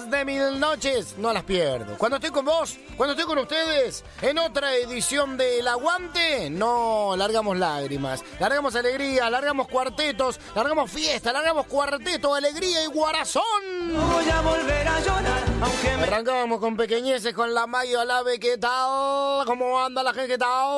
más de 1000 noches no las pierdo. Cuando estoy con vos, cuando estoy con ustedes, en otra edición del Aguante, no largamos lágrimas, largamos alegría, largamos cuartetos, largamos fiesta, largamos cuarteto, alegría y guarazón. No voy a volver a llorar, aunque me... Arrancamos con pequeñeces, con la Mayo Alave, ¿qué tal? ¿Cómo anda la gente? ¿Qué tal?